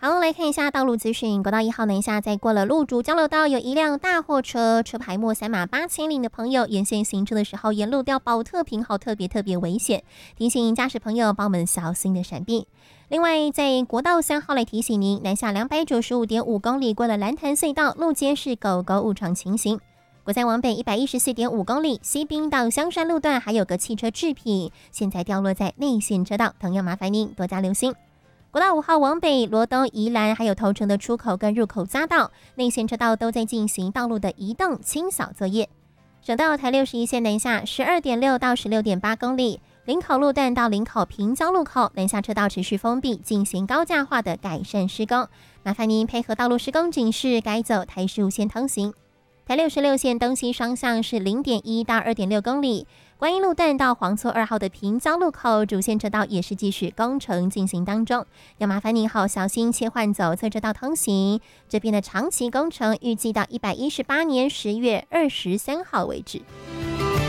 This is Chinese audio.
好，来看一下道路资讯。国道1号南下，在过了路竹交流道，有一辆大货车，车牌末3码8千0的朋友，沿线行车的时候沿路掉保特瓶号，特别危险，提醒驾驶朋友帮我们小心的闪避。另外，在国道3号来提醒您，南下295.5公里，过了蓝潭隧道，路肩是狗狗误闯情形。国3往北114.5公里，西滨到香山路段还有个汽车制品，现在掉落在内线车道，同样麻烦您多加留心。国道5号往北，罗东、宜兰还有头城的出口跟入口匝道，内线车道都在进行道路的移动清扫作业。省道台61线南下12.6到16.8公里，林口路段到林口平交路口南下车道持续封闭，进行高架化的改善施工，麻烦您配合道路施工警示，改走台15线通行。台66线东西双向是0.1到2.6公里，观音路段到黄厝2号的平交路口主线车道也是继续工程进行当中，要麻烦您好小心切换走侧车道通行。这边的长期工程预计到118年10月23号为止。